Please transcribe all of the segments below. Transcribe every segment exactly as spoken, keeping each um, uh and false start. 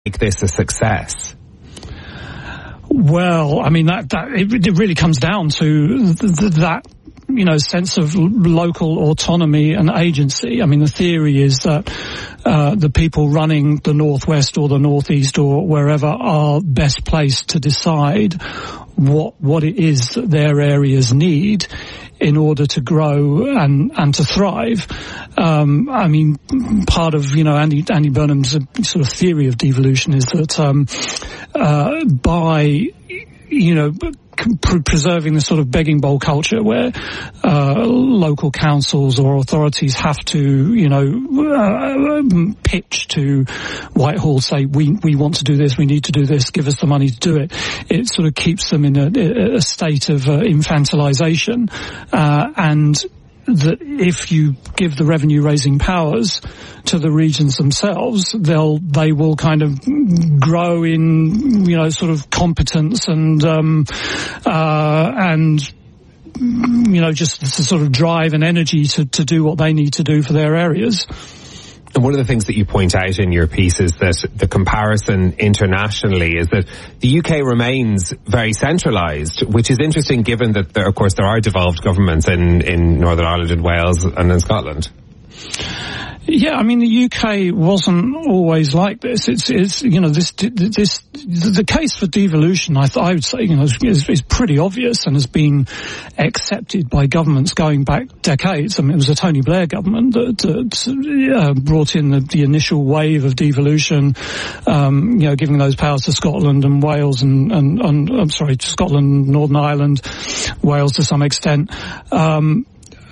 make this a success? Well, I mean, that, that it, it really comes down to th- th- that, you know, sense of local autonomy and agency. I mean, the theory is that uh, the people running the Northwest or the Northeast or wherever are best placed to decide what what it is that their areas need in order to grow and, and to thrive. Um, I mean, part of, you know, Andy, Andy Burnham's sort of theory of devolution is that um, uh, by, you know, preserving the sort of begging bowl culture where uh, local councils or authorities have to, you know, uh, pitch to Whitehall, say, we we want to do this, we need to do this, give us the money to do it. It sort of keeps them in a, a state of uh, infantilization, uh, and that if you give the revenue raising powers to the regions themselves, they'll they will kind of grow in, you know, sort of competence and um uh and you know, just the sort of drive and energy to to do what they need to do for their areas. And one of the things that you point out in your piece is that the comparison internationally is that the U K remains very centralised, which is interesting given that, there, of course, there are devolved governments in, in Northern Ireland and Wales and in Scotland. Yeah, I mean, the U K wasn't always like this. It's, it's, you know, this, this, the case for devolution, I, th- I would say, you know, is, is pretty obvious and has been accepted by governments going back decades. I mean, it was a Tony Blair government that, that uh, brought in the, the initial wave of devolution, um, you know, giving those powers to Scotland and Wales and, and, and I'm sorry, Scotland, Northern Ireland, Wales to some extent. Um,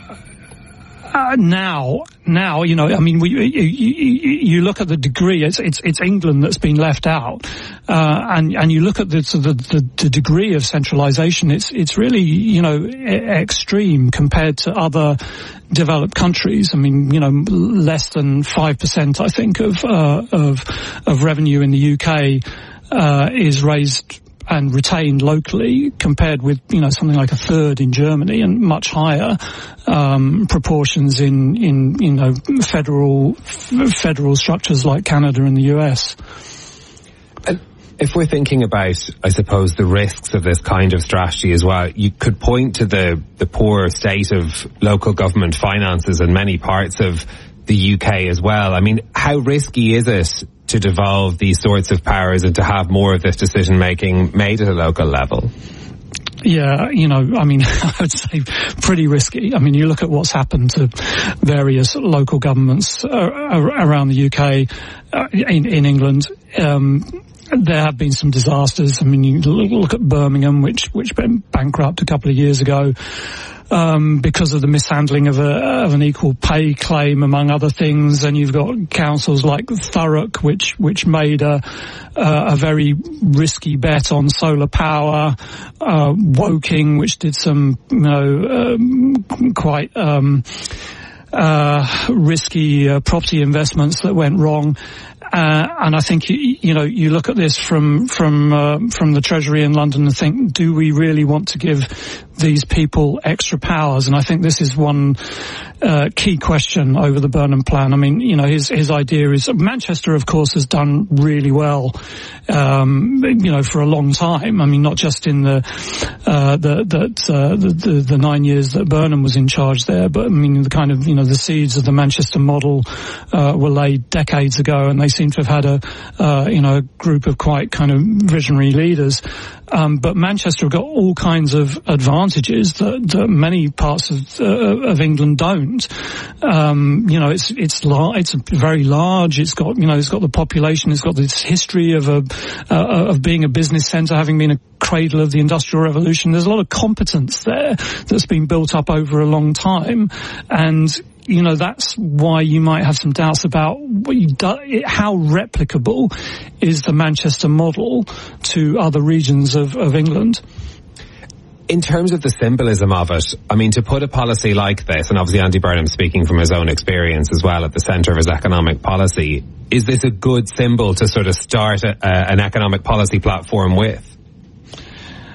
Uh, now, now, you know, I mean, we, you, you, you look at the degree, it's, it's, it's England that's been left out, uh, and, and you look at the, the, the, the degree of centralisation, it's, it's really, you know, extreme compared to other developed countries. I mean, you know, less than five percent, I think, of, uh, of, of revenue in the U K, uh, is raised and retained locally, compared with, you know, something like a third in Germany and much higher um, proportions in, in, you know, federal federal structures like Canada and the U S. And if we're thinking about, I suppose, the risks of this kind of strategy as well, you could point to the, the poor state of local government finances in many parts of the U K as well. I mean, how risky is it to devolve these sorts of powers and to have more of this decision-making made at a local level? Yeah, you know, I mean, I would say pretty risky. I mean, you look at what's happened to various local governments uh, around the U K, uh, in, in England. Um, there have been some disasters. I mean, you look at Birmingham, which which went bankrupt a couple of years ago. Um, because of the mishandling of, a, of an equal pay claim, among other things. And you've got councils like Thurrock, which, which made a, a very risky bet on solar power, uh, Woking, which did some, you know, um, quite, um, uh, risky, uh, property investments that went wrong. Uh, and I think, you, you know, you look at this from, from, uh, from the Treasury in London and think, do we really want to give these people extra powers? And I think this is one, uh, key question over the Burnham plan. I mean, you know, his, his idea is, Manchester, of course, has done really well, um, you know, for a long time. I mean, not just in the, uh, the, that, uh, the, the, the nine years that Burnham was in charge there, but I mean, the kind of, you know, the seeds of the Manchester model, uh, were laid decades ago, and they seem to have had a, uh, you know, a group of quite kind of visionary leaders. Um, but Manchester have got all kinds of advantages that, that many parts of, uh, of England don't. Um, you know, it's, it's lar- it's very large. It's got, you know, it's got the population. It's got this history of a, uh, of being a business centre, having been a cradle of the Industrial Revolution. There's a lot of competence there that's been built up over a long time. And, you know, that's why you might have some doubts about what you do, how replicable is the Manchester model to other regions of, of England. In terms of the symbolism of it, I mean, to put a policy like this, and obviously Andy Burnham speaking from his own experience as well at the centre of his economic policy, is this a good symbol to sort of start a, a, an economic policy platform with?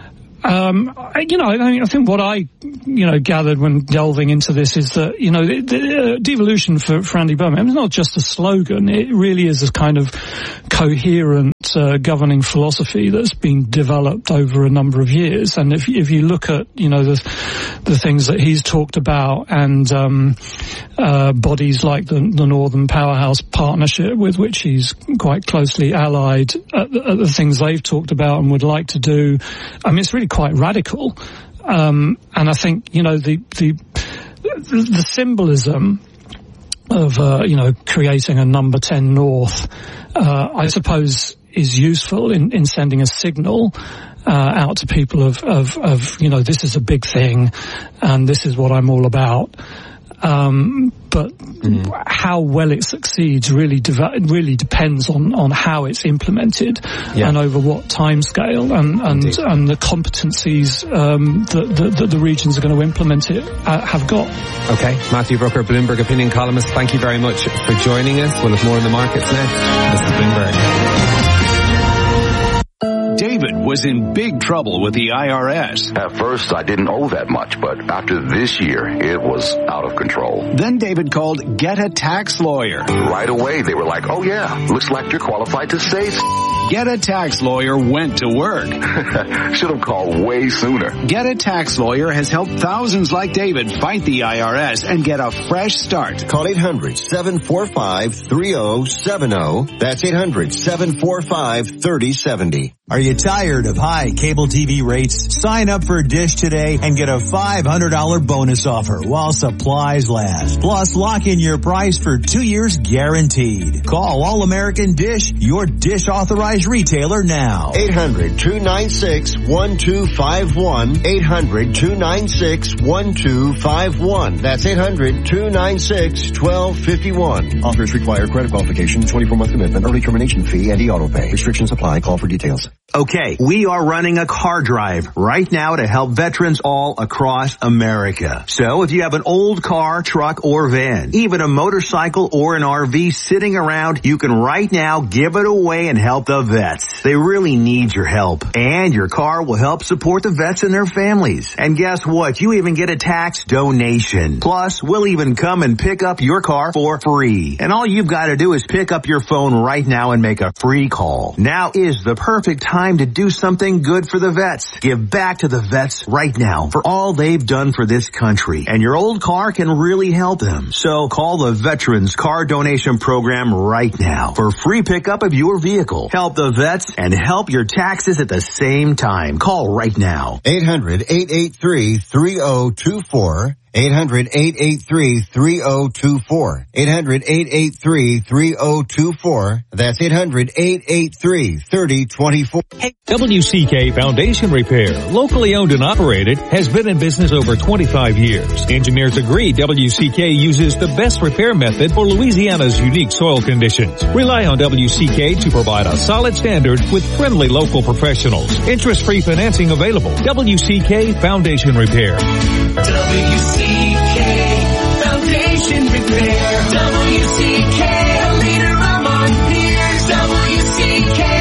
Um, I, you know, I, I think what I, you know, gathered when delving into this is that, you know, the, the uh, devolution for, for Andy Birmingham is not just a slogan. It really is a kind of coherent uh, governing philosophy that's been developed over a number of years. And if if you look at, you know, the the things that he's talked about, and um, uh, bodies like the, the Northern Powerhouse Partnership, with which he's quite closely allied, at the, at the things they've talked about and would like to do, I mean, it's really quite radical. Um, and I think, you know, the, the, the symbolism of, uh, you know, creating a number ten North, uh, I suppose is useful in, in sending a signal, uh, out to people of, of, of, you know, this is a big thing and this is what I'm all about. Um, but mm. how well it succeeds really de- really depends on, on how it's implemented, yeah. and over what timescale, and and, and the competencies um, that, that, that the regions are going to implement it uh, have got. Okay, Matthew Brooker, Bloomberg opinion columnist, thank you very much for joining us. We'll have more in the markets next. This is Bloomberg. David was in big trouble with the I R S. At first, I didn't owe that much, but after this year, it was out of control. Then David called Get a Tax Lawyer. Right away, they were like, oh yeah, looks like you're qualified to say Get a Tax Lawyer went to work. Should have called way sooner. Get a Tax Lawyer has helped thousands like David fight the I R S and get a fresh start. Call eight hundred, seven four five, three zero seven zero. That's eight hundred, seven four five, three zero seven zero. Are you tired of high cable T V rates? Sign up for Dish today and get a five hundred dollars bonus offer while supplies last. Plus, lock in your price for two years guaranteed. Call All American Dish, your Dish authorized retailer now. eight hundred, two nine six, one two five one. eight hundred, two nine six, one two five one. That's eight hundred, two nine six, one two five one. Offers require credit qualification, twenty-four month commitment, early termination fee, and e-auto pay. Restrictions apply. Call for details. Okay, we are running a car drive right now to help veterans all across America. So if you have an old car, truck, or van, even a motorcycle or an R V sitting around, you can right now give it away and help the vets. They really need your help. And your car will help support the vets and their families. And guess what? You even get a tax donation. Plus, we'll even come and pick up your car for free. And all you've got to do is pick up your phone right now and make a free call. Now is the perfect time to do something good for the vets. Give back to the vets right now for all they've done for this country. And your old car can really help them. So call the Veterans Car Donation Program right now for free pickup of your vehicle. Help the vets and help your taxes at the same time. Call right now. eight hundred, eight eight three, three zero two four. eight hundred, eight eight three, three zero two four. eight hundred, eight eight three, three zero two four. That's eight hundred, eight eight three, three zero two four. W C K Foundation Repair, locally owned and operated, has been in business over twenty-five years. Engineers agree W C K uses the best repair method for Louisiana's unique soil conditions. Rely on W C K to provide a solid standard with friendly local professionals. Interest-free financing available. W C K Foundation Repair. W C K Foundation Repair. W C K, a leader among peers. W C K.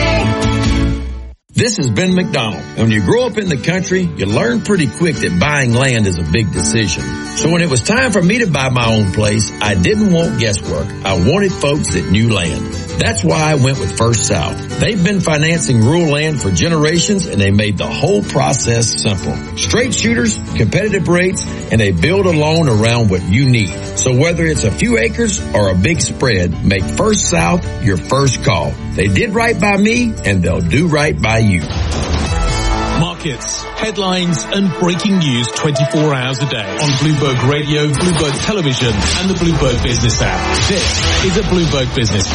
This is Ben McDonald. When you grow up in the country, you learn pretty quick that buying land is a big decision. So when it was time for me to buy my own place, I didn't want guesswork. I wanted folks that knew land. That's why I went with First South. They've been financing rural land for generations, and they made the whole process simple. Straight shooters, competitive rates, and they build a loan around what you need. So whether it's a few acres or a big spread, make First South your first call. They did right by me, and they'll do right by you. Markets, headlines, and breaking news twenty-four hours a day on Bloomberg Radio, Bloomberg Television, and the Bloomberg Business app. This is a Bloomberg Business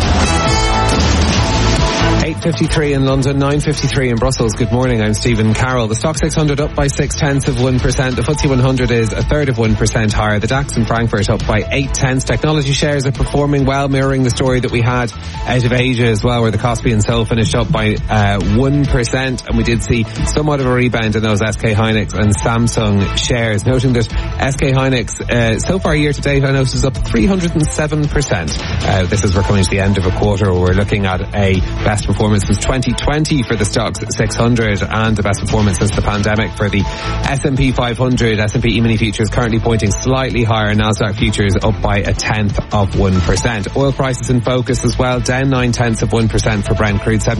Flash. eight fifty-three in London, nine fifty-three in Brussels. Good morning, I'm Stephen Carroll. The Stock six hundred up by six tenths of one percent. The F T S E one hundred is a third of one percent higher. The DAX in Frankfurt up by eight tenths. Technology shares are performing well, mirroring the story that we had out of Asia as well, where the Kospi and Seoul finished up by uh, one percent. And we did see somewhat of a rebound in those S K Hynix and Samsung shares, noting that S K Hynix uh, so far year to date, I noticed, is up three hundred seven percent. Uh, this is we're coming to the end of a quarter where we're looking at a best performing performance since twenty twenty for the Stoxx six hundred and the best performance since the pandemic for the S and P five hundred. S and P E-mini futures currently pointing slightly higher. NASDAQ futures up by a tenth of one percent. Oil prices in focus as well, down nine tenths of one percent for Brent crude.